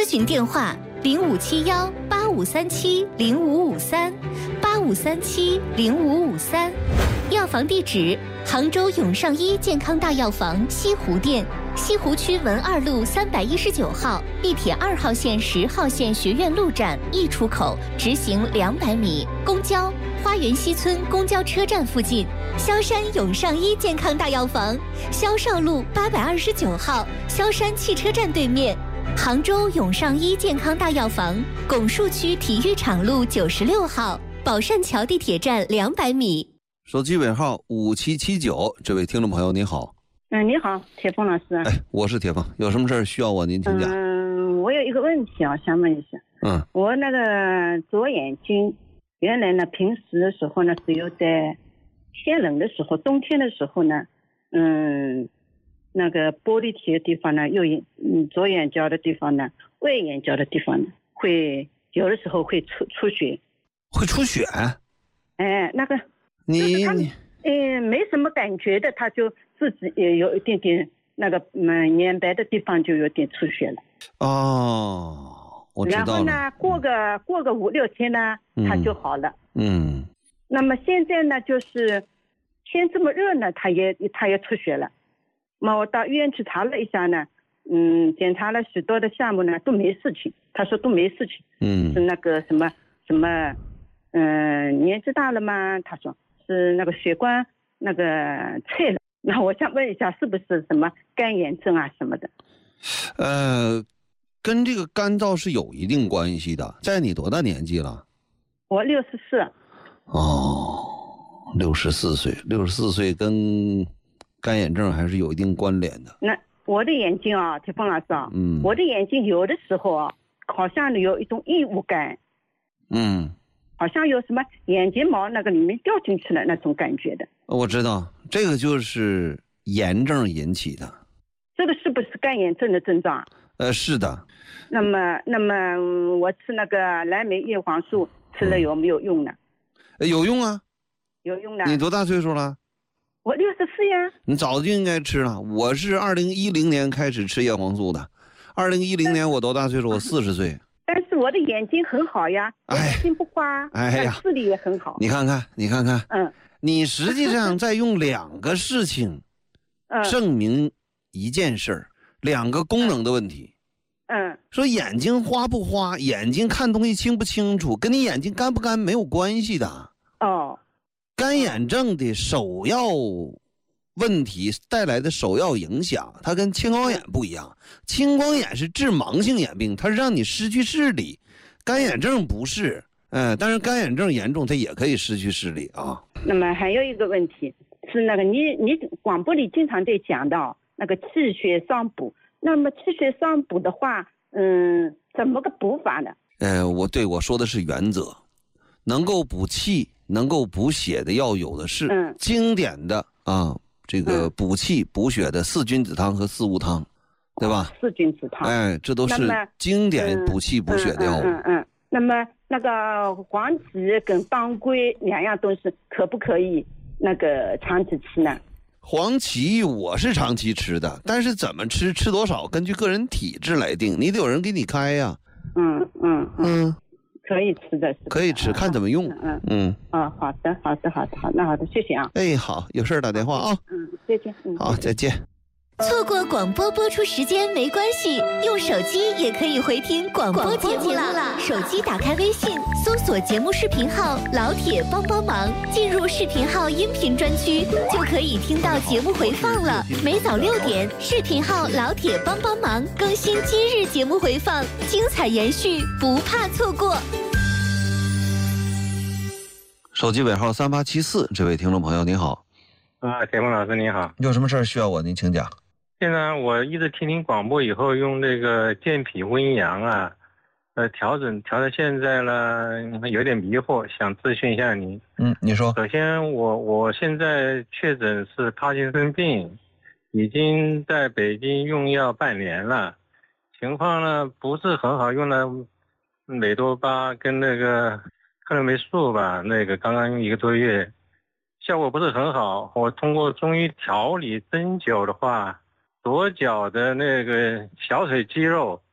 咨询电话：0571-8537-0553，8537-0553。药房地址：杭州永上医健康大药房西湖店，西湖区文二路319号，地铁2号线10号线学院路站1出口，直行200米。公交：花园西村公交车站附近。萧山永上医健康大药房，萧少路829号，萧山汽车站对面。杭州永上医健康大药房，拱墅区体育场路96号，宝善桥地铁站200米。 手机尾号5779，这位听众朋友你好。 你好，铁峰老师。 我是铁峰，有什么事需要我您请讲。 我有一个问题啊，想问一下。我那个左眼睛，原来呢平时的时候呢，只有在天冷的时候，冬天的时候呢，那个玻璃体的地方呢，左眼角的地方呢，外眼角的地方呢，会有的时候会出血。 会出血？ 那个你没什么感觉的，他就自己也有一点点那个眼白的地方就有点出血了。 我知道了。 然后呢，过个5-6天呢，他就好了。那么现在呢，就是天这么热呢，他也出血了。那我到医院去查了一下呢，检查了许多的项目呢，都没事情。他说都没事情。是那个什么，年纪大了嘛，他说是那个血管那个脆了。那我想问一下，是不是什么干眼症啊什么的？ 跟这个干燥是有一定关系的。在你多大年纪了？ 我64。 64岁，64岁跟干眼症还是有一定关联的。 那我的眼睛啊，铁峰老师啊，我的眼睛有的时候啊，好像有一种异物感。好像有什么眼睫毛那个里面掉进去了那种感觉的。我知道，这个就是炎症引起的。 这个是不是干眼症的症状？ 是的。 那么我吃那个蓝莓叶黄素吃了有没有用呢？ 有用啊。 有用的。 你多大岁数了？ 我64呀。 你早就应该吃了。我是2010年开始吃叶黄素的。2010年我多大岁数？我40岁。 但是我的眼睛很好呀，眼睛不花，视力也很好。 你看看，你实际上在用2个事情证明一件事儿，2个功能的问题。说眼睛花不花，眼睛看东西清不清楚，跟你眼睛干不干没有关系的。干眼症的首要问题带来的首要影响，它跟青光眼不一样。青光眼是致盲性眼病，它是让你失去视力。干眼症不是，但是干眼症严重，它也可以失去视力啊。 那么还有一个问题是那个你广播里经常在讲到那个气血双补，那么气血双补的话，怎么个补法呢？ 我说的是原则，能够补气、能够补血的药有的是。经典的这个补气补血的4君子汤和4物汤，对吧 ？4君子汤。 这都是经典补气补血的药物。 那么那个黄芪跟当归2样东西可不可以那个长期吃呢？ 黄芪我是长期吃的，但是怎么吃多少根据个人体质来定，你得有人给你开呀。 可以吃的是吧？ 可以吃，看怎么用。 好的，那好的，谢谢啊。 好，有事打电话啊。 再见。 好，再见。 错过广播播出时间没关系，用手机也可以回听广播节目了。手机打开微信，搜索节目视频号“老铁帮帮忙”，进入视频号音频专区，就可以听到节目回放了。每早6点，视频号“老铁帮帮忙”更新今日节目回放，精彩延续，不怕错过。 手机尾号3874，这位听众朋友你好。 铁峰老师你好。 有什么事需要我您请讲。 现在我一直听广播以后，用这个健脾温阳啊，调到现在了，有点迷惑，想咨询一下您。 你说。 首先我现在确诊是帕金森病，已经在北京用药半年了，情况呢不是很好，用了美多巴跟那个克乐霉素吧，那个刚刚用1个多月，效果不是很好。我通过中医调理针灸的话，左脚的那个小腿肌肉